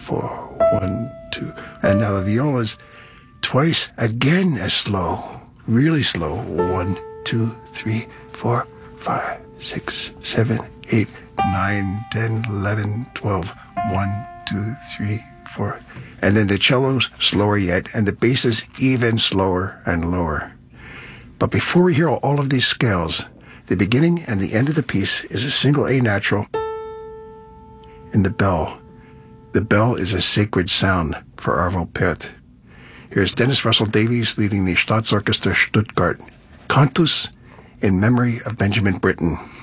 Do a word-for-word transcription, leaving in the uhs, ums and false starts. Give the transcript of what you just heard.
four, one, two. And now the viola's twice again as slow, really slow. One, two, three, four, five, six, seven, eight, nine, ten, eleven, twelve. One, two, three, four. And then the cello's slower yet, and the bass is even slower and lower. But before we hear all of these scales, the beginning and the end of the piece is a single A natural in the bell. The bell is a sacred sound for Arvo Pärt. Here's Dennis Russell Davies leading the Staatsorchester Stuttgart, Cantus in memory of Benjamin Britten.